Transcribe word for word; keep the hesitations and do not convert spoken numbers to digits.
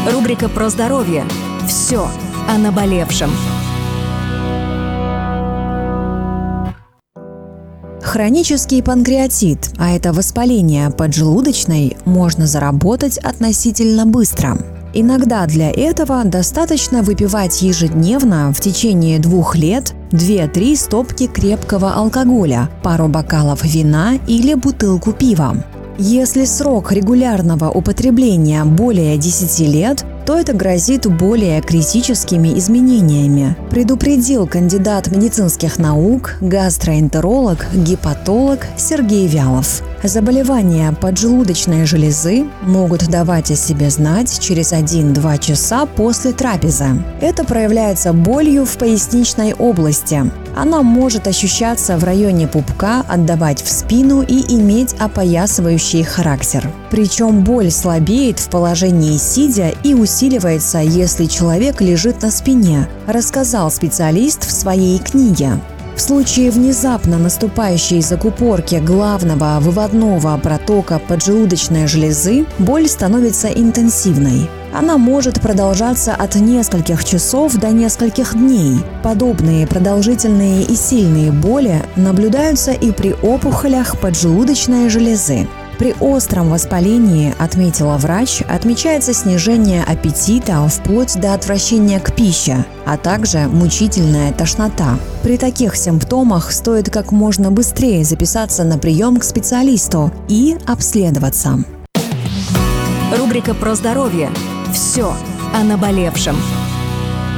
Рубрика про здоровье. Все о наболевшем. Хронический панкреатит, а это воспаление поджелудочной, можно заработать относительно быстро. Иногда для этого достаточно выпивать ежедневно в течение двух лет две-три стопки крепкого алкоголя, пару бокалов вина или бутылку пива. Если срок регулярного употребления более десяти лет, то это грозит более критическими изменениями, предупредил кандидат медицинских наук, гастроэнтеролог, гепатолог Сергей Вялов. Заболевания поджелудочной железы могут давать о себе знать через один-два часа после трапезы. Это проявляется болью в поясничной области. Она может ощущаться в районе пупка, отдавать в спину и иметь опоясывающий характер. Причем боль слабеет в положении сидя и усиливается, если человек лежит на спине, рассказал специалист в своей книге. В случае внезапно наступающей закупорки главного выводного протока поджелудочной железы боль становится интенсивной. Она может продолжаться от нескольких часов до нескольких дней. Подобные продолжительные и сильные боли наблюдаются и при опухолях поджелудочной железы. При остром воспалении, отметила врач, отмечается снижение аппетита вплоть до отвращения к пище, а также мучительная тошнота. При таких симптомах стоит как можно быстрее записаться на прием к специалисту и обследоваться. Рубрика про здоровье. Все о наболевшем.